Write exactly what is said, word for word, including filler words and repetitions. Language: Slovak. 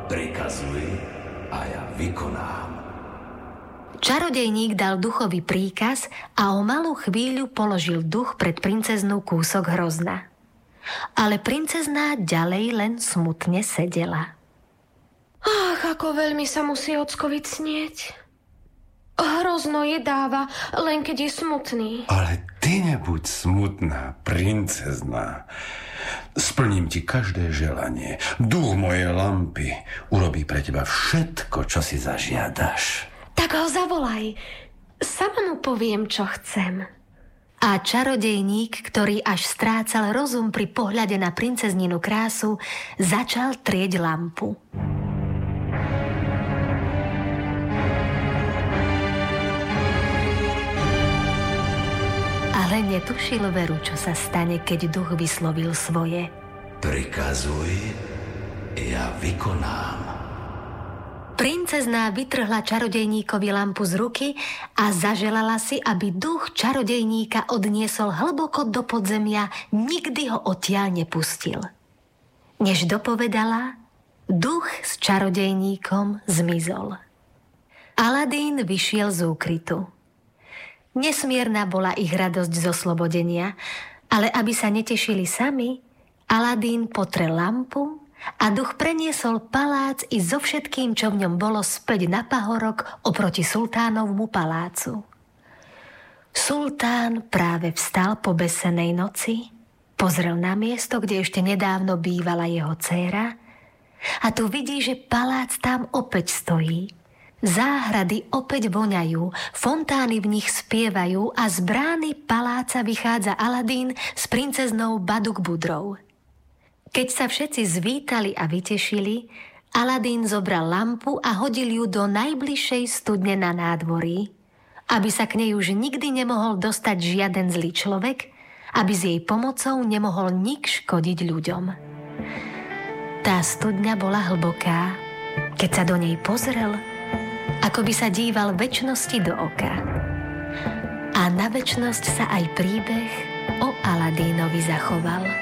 Prikazuj a ja vykonám. Čarodejník dal duchovi príkaz a o malú chvíľu položil duch pred princeznú kúsok hrozna. Ale princezná ďalej len smutne sedela. Ach, ako veľmi sa musí ockovi cnieť. Hrozno jedáva, len keď je smutný. Ale ty nebuď smutná, princezná. Splním ti každé želanie. Duch mojej lampy urobí pre teba všetko, čo si zažiadaš. Tak ho zavolaj. Sama mu poviem, čo chcem. A čarodejník, ktorý až strácal rozum pri pohľade na princezninu krásu, začal trieť lampu. Ale netušil veru, čo sa stane, keď duch vyslovil svoje. Prikazuj, ja vykonám. Princezná vytrhla čarodejníkovi lampu z ruky a zaželala si, aby duch čarodejníka odniesol hlboko do podzemia, nikdy ho odtiaľ nepustil. Než dopovedala, duch s čarodejníkom zmizol. Aladín vyšiel z úkrytu. Nesmierna bola ich radosť zo slobodenia, ale aby sa netešili sami, Aladín potrel lampu a duch preniesol palác i so všetkým, čo v ňom bolo, späť na pahorok oproti sultánovmu palácu. Sultán práve vstal po besenej noci, pozrel na miesto, kde ešte nedávno bývala jeho dcéra, a tu vidí, že palác tam opäť stojí. Záhrady opäť voňajú, fontány v nich spievajú a z brány paláca vychádza Aladín s princeznou Baduk-Budrou. Keď sa všetci zvítali a vytešili, Aladín zobral lampu a hodil ju do najbližšej studne na nádvorí, aby sa k nej už nikdy nemohol dostať žiaden zlý človek, aby s jej pomocou nemohol nik škodiť ľuďom. Tá studňa bola hlboká. Keď sa do nej pozrel, ako by sa díval večnosti do oka. A na večnosť sa aj príbeh o Aladínovi zachoval.